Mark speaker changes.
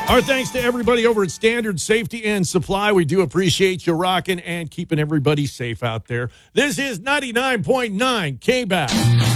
Speaker 1: Our thanks to everybody over at Standard Safety and Supply. We do appreciate you rocking and keeping everybody safe out there. This is 99.9 K-Back.